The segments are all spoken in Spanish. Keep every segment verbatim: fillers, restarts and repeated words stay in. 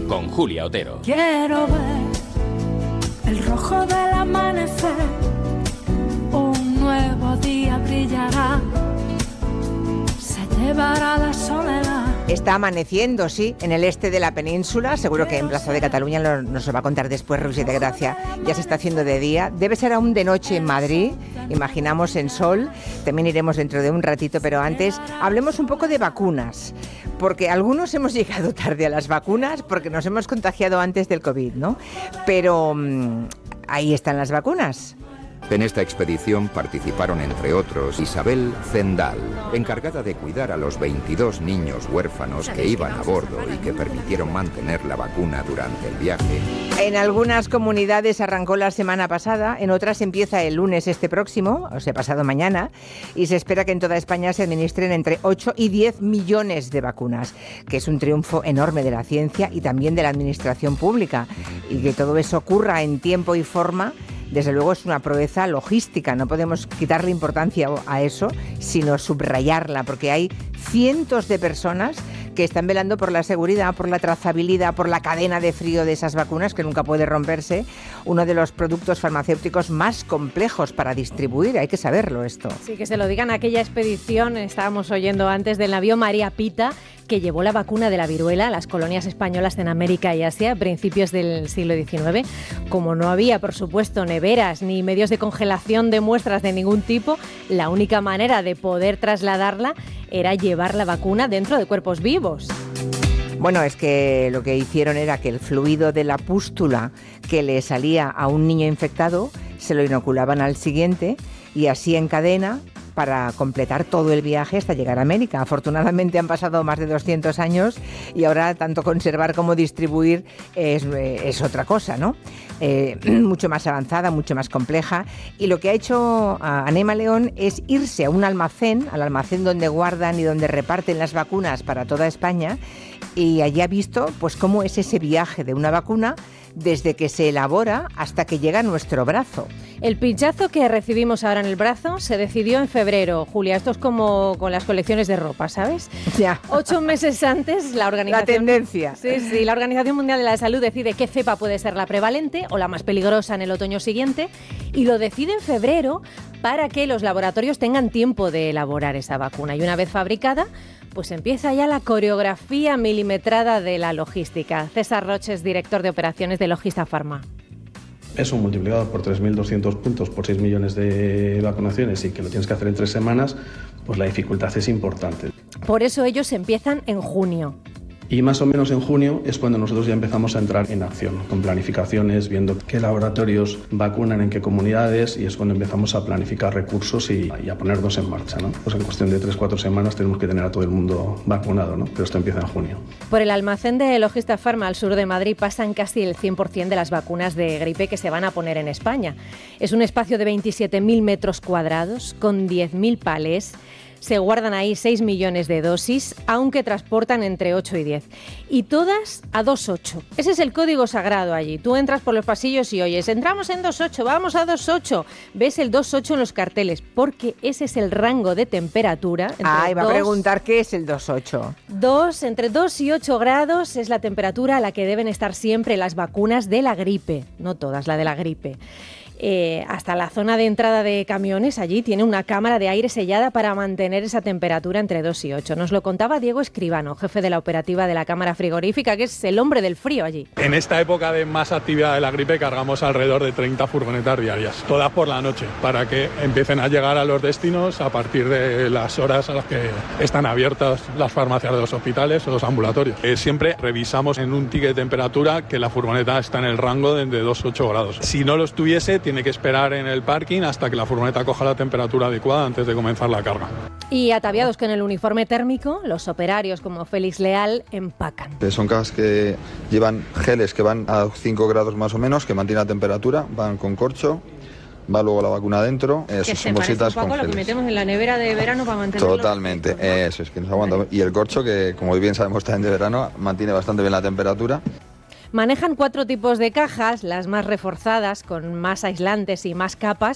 con Julia Otero. Quiero ver el rojo del amanecer, un nuevo día brillará, se llevará la soledad. Está amaneciendo, sí, en el este de la península. Seguro que en Plaza de Cataluña lo, nos lo va a contar después Roger de Gracia. Ya se está haciendo de día. Debe ser aún de noche en Madrid. Imaginamos en sol. También iremos dentro de un ratito, pero antes hablemos un poco de vacunas. Porque algunos hemos llegado tarde a las vacunas porque nos hemos contagiado antes del COVID, ¿no? Pero mmm, ahí están las vacunas. En esta expedición participaron, entre otros, Isabel Zendal, encargada de cuidar a los veintidós niños huérfanos que iban a bordo y que permitieron mantener la vacuna durante el viaje. En algunas comunidades arrancó la semana pasada, en otras empieza el lunes este próximo, o sea, pasado mañana, y se espera que en toda España se administren entre ocho y diez millones de vacunas, que es un triunfo enorme de la ciencia y también de la administración pública, y que todo eso ocurra en tiempo y forma. Desde luego es una proeza logística, no podemos quitarle importancia a eso, sino subrayarla, porque hay cientos de personas que están velando por la seguridad, por la trazabilidad, por la cadena de frío de esas vacunas, que nunca puede romperse, uno de los productos farmacéuticos más complejos para distribuir, hay que saberlo esto. Sí, que se lo digan a aquella expedición, estábamos oyendo antes, del navío María Pita, que llevó la vacuna de la viruela a las colonias españolas en América y Asia a principios del siglo diecinueve. Como no había, por supuesto, neveras ni medios de congelación de muestras de ningún tipo, la única manera de poder trasladarla era llevar la vacuna dentro de cuerpos vivos. Bueno, es que lo que hicieron era que el fluido de la pústula que le salía a un niño infectado se lo inoculaban al siguiente y así en cadena para completar todo el viaje hasta llegar a América. Afortunadamente han pasado más de doscientos años y ahora tanto conservar como distribuir es, es otra cosa, ¿no? Eh, mucho más avanzada, mucho más compleja. Y lo que ha hecho Anema León es irse a un almacén, al almacén donde guardan y donde reparten las vacunas para toda España, y allí ha visto pues cómo es ese viaje de una vacuna desde que se elabora hasta que llega a nuestro brazo. El pinchazo que recibimos ahora en el brazo se decidió en febrero, Julia. Esto es como con las colecciones de ropa, ¿sabes? Ya. Ocho meses antes, la organización... La tendencia. Sí, sí. La Organización Mundial de la Salud decide qué cepa puede ser la prevalente o la más peligrosa en el otoño siguiente, y lo decide en febrero para que los laboratorios tengan tiempo de elaborar esa vacuna. Y una vez fabricada, pues empieza ya la coreografía milimetrada de la logística. César Roches, director de operaciones de Logista Pharma. Eso multiplicado por tres mil doscientos puntos por seis millones de vacunaciones y que lo tienes que hacer en tres semanas, pues la dificultad es importante. Por eso ellos empiezan en junio. Y más o menos en junio es cuando nosotros ya empezamos a entrar en acción, con planificaciones, viendo qué laboratorios vacunan en qué comunidades, y es cuando empezamos a planificar recursos y, y a ponernos en marcha, ¿no? Pues en cuestión de tres cuatro semanas tenemos que tener a todo el mundo vacunado, ¿no? Pero esto empieza en junio. Por el almacén de Logista Pharma al sur de Madrid pasan casi el cien por ciento de las vacunas de gripe que se van a poner en España. Es un espacio de veintisiete mil metros cuadrados con diez mil palés. Se guardan ahí seis millones de dosis, aunque transportan entre ocho y diez. Y todas a dos ocho. Ese es el código sagrado allí. Tú entras por los pasillos y oyes, entramos en dos ocho, vamos a dos ocho. Ves el dos ocho en los carteles, porque ese es el rango de temperatura. Ah, iba a preguntar qué es el dos ocho. dos, entre dos y ocho grados es la temperatura a la que deben estar siempre las vacunas de la gripe. No todas, la de la gripe. Eh, hasta la zona de entrada de camiones allí tiene una cámara de aire sellada para mantener esa temperatura entre dos y ocho. Nos lo contaba Diego Escribano, jefe de la operativa de la cámara frigorífica, que es el hombre del frío allí. En esta época de más actividad de la gripe cargamos alrededor de treinta furgonetas diarias, todas por la noche, para que empiecen a llegar a los destinos a partir de las horas a las que están abiertas las farmacias de los hospitales o los ambulatorios. Eh, siempre revisamos en un ticket de temperatura que la furgoneta está en el rango de, de dos a ocho grados. Si no lo estuviese, tiene que esperar en el parking hasta que la furgoneta coja la temperatura adecuada antes de comenzar la carga. Y ataviados con el uniforme térmico, los operarios como Félix Leal empacan. Son cajas que llevan geles que van a cinco grados más o menos, que mantienen la temperatura, van con corcho, va luego la vacuna adentro, eso, que son se bolsitas parece un poco con a lo que geles. metemos en la nevera de verano para mantenerlo. Totalmente, ¿no? Eso es que nos aguanta. Vale. Y el corcho, que como bien sabemos también de verano, mantiene bastante bien la temperatura. Manejan cuatro tipos de cajas, las más reforzadas, con más aislantes y más capas,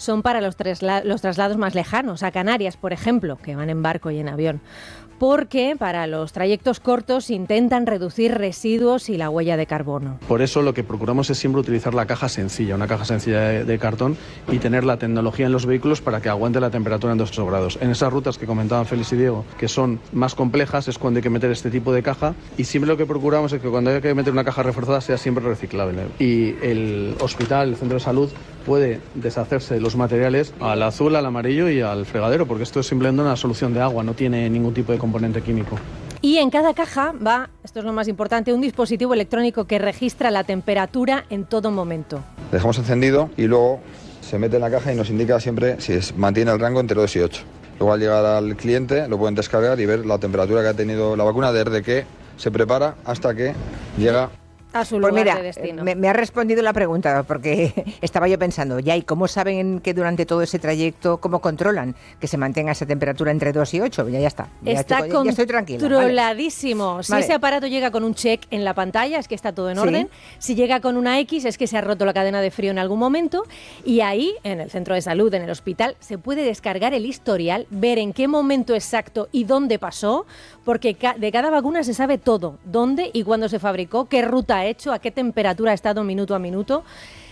son para los, trasla- los traslados más lejanos, a Canarias, por ejemplo, que van en barco y en avión. Porque para los trayectos cortos intentan reducir residuos y la huella de carbono. Por eso lo que procuramos es siempre utilizar la caja sencilla, una caja sencilla de, de cartón, y tener la tecnología en los vehículos para que aguante la temperatura en dos grados. En esas rutas que comentaban Félix y Diego, que son más complejas, es cuando hay que meter este tipo de caja, y siempre lo que procuramos es que cuando haya que meter una caja reforzada sea siempre reciclable. Y el hospital, el centro de salud, puede deshacerse de los materiales al azul, al amarillo y al fregadero, porque esto es simplemente una solución de agua, no tiene ningún tipo de componente químico. Y en cada caja va, esto es lo más importante, un dispositivo electrónico que registra la temperatura en todo momento. Dejamos encendido y luego se mete en la caja y nos indica siempre si es, mantiene el rango entre dos y ocho. Luego al llegar al cliente lo pueden descargar y ver la temperatura que ha tenido la vacuna desde que se prepara hasta que llega a su pues lugar mira, de destino. Me, me ha respondido la pregunta, porque estaba yo pensando, ya, ¿y cómo saben que durante todo ese trayecto, cómo controlan que se mantenga esa temperatura entre dos y ocho? Ya, ya está. Ya está estoy, ya estoy tranquila. Controladísimo. Vale. Si Vale. ese aparato llega con un check en la pantalla, es que está todo en Sí. orden. Si llega con una X, es que se ha roto la cadena de frío en algún momento. Y ahí, en el centro de salud, en el hospital, se puede descargar el historial, ver en qué momento exacto y dónde pasó, porque ca- de cada vacuna se sabe todo, dónde y cuándo se fabricó, qué ruta ha hecho, a qué temperatura ha estado minuto a minuto.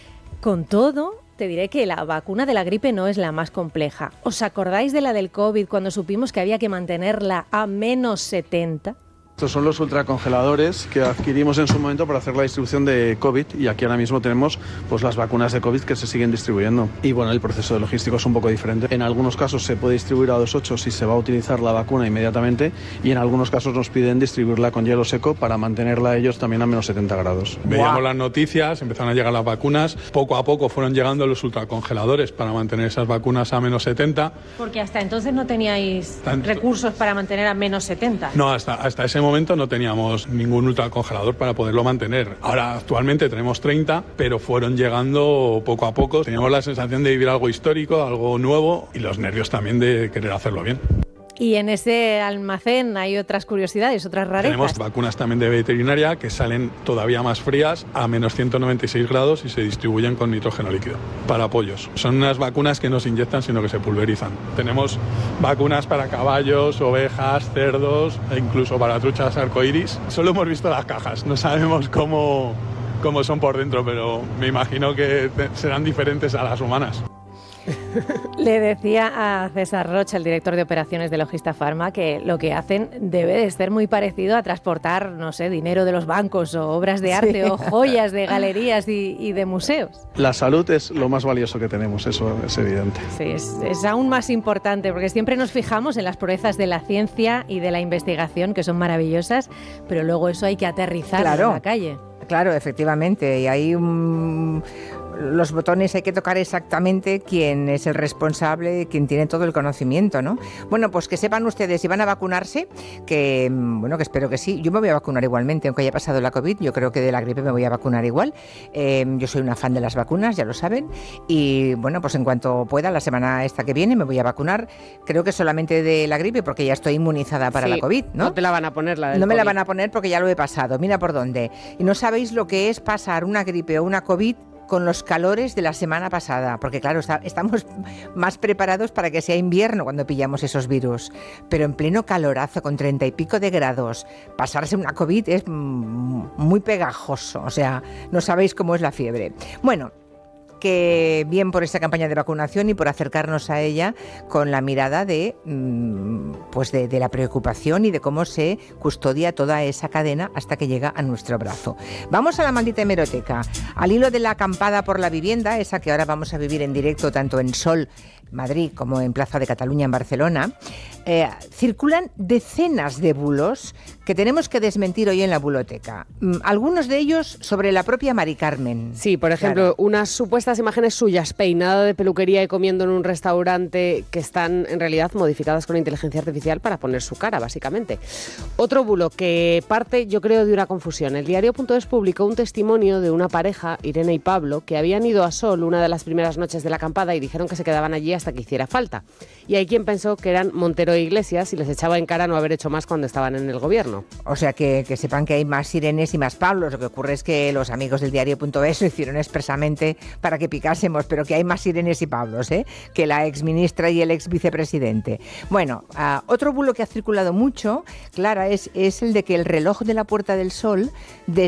Con todo, te diré que la vacuna de la gripe no es la más compleja. ¿Os acordáis de la del COVID cuando supimos que había que mantenerla a menos setenta? Estos son los ultracongeladores que adquirimos en su momento para hacer la distribución de COVID, y aquí ahora mismo tenemos pues las vacunas de COVID que se siguen distribuyendo. Y bueno, el proceso de logístico es un poco diferente. En algunos casos se puede distribuir a dos ocho si se va a utilizar la vacuna inmediatamente, y en algunos casos nos piden distribuirla con hielo seco para mantenerla ellos también a menos setenta grados. Veíamos Buah. las noticias, empezaron a llegar las vacunas, poco a poco fueron llegando los ultracongeladores para mantener esas vacunas a menos setenta. Porque hasta entonces no teníais Tanto. recursos para mantener a menos setenta. No, hasta, hasta ese momento no teníamos ningún ultracongelador para poderlo mantener. Ahora actualmente tenemos treinta, pero fueron llegando poco a poco. Teníamos la sensación de vivir algo histórico, algo nuevo, y los nervios también de querer hacerlo bien. Y en ese almacén hay otras curiosidades, otras rarezas. Tenemos vacunas también de veterinaria que salen todavía más frías a menos ciento noventa y seis grados y se distribuyen con nitrógeno líquido para pollos. Son unas vacunas que no se inyectan sino que se pulverizan. Tenemos vacunas para caballos, ovejas, cerdos e incluso para truchas arcoíris. Solo hemos visto las cajas, no sabemos cómo, cómo son por dentro, pero me imagino que te- serán diferentes a las humanas. Le decía a César Rocha, el director de operaciones de Logista Pharma, que lo que hacen debe de ser muy parecido a transportar, no sé, dinero de los bancos o obras de arte Sí. o joyas de galerías y, y de museos. La salud es lo más valioso que tenemos, eso es evidente. Sí, es, es aún más importante porque siempre nos fijamos en las proezas de la ciencia y de la investigación, que son maravillosas, pero luego eso hay que aterrizarlo Claro. en la calle. Claro, efectivamente, y ahí um, los botones hay que tocar exactamente quién es el responsable, quién tiene todo el conocimiento, ¿no? Bueno, pues que sepan ustedes si van a vacunarse, que mm, bueno, que espero que sí. Yo me voy a vacunar igualmente, aunque haya pasado la COVID, yo creo que de la gripe me voy a vacunar igual. Eh, yo soy una fan de las vacunas, ya lo saben, y bueno, pues en cuanto pueda, la semana esta que viene me voy a vacunar, creo que solamente de la gripe, porque ya estoy inmunizada para Sí, la COVID, ¿no? No te la van a poner la del No me la COVID. van a poner porque ya lo he pasado, mira por dónde. Y no sabéis lo que es pasar una gripe o una COVID con los calores de la semana pasada, porque claro, está- estamos más preparados para que sea invierno cuando pillamos esos virus, pero en pleno calorazo con treinta y pico de grados, pasarse una COVID es mm, muy pegajoso, o sea, no sabéis cómo es la fiebre. Bueno, que bien por esta campaña de vacunación y por acercarnos a ella con la mirada de, mm, pues de, de la preocupación y de cómo se custodia toda esa cadena hasta que llega a nuestro brazo. Vamos a la maldita hemeroteca. Al hilo de la acampada por la vivienda, esa que ahora vamos a vivir en directo tanto en Sol, Madrid, como en Plaza de Cataluña, en Barcelona, eh, circulan decenas de bulos que tenemos que desmentir hoy en la buloteca. Mm, algunos de ellos sobre la propia Mari Carmen. Sí, por ejemplo, Claro. unas supuestas imágenes suyas peinada de peluquería y comiendo en un restaurante que están en realidad modificadas con inteligencia artificial para poner su cara, básicamente. Otro bulo que parte, yo creo, de una confusión. El diario.es publicó un testimonio de una pareja, Irene y Pablo, que habían ido a Sol una de las primeras noches de la acampada y dijeron que se quedaban allí hasta que hiciera falta. Y hay quien pensó que eran Montero e Iglesias y les echaba en cara no haber hecho más cuando estaban en el gobierno. no. O sea, que, que sepan que hay más Sirenes y más Pablos. Lo que ocurre es que los amigos del diario.es lo hicieron expresamente para que picásemos, pero que hay más Sirenes y Pablos, ¿eh? Que la exministra y el ex vicepresidente. Bueno, uh, otro bulo que ha circulado mucho, Clara, es, es el de que el reloj de la Puerta del Sol, desde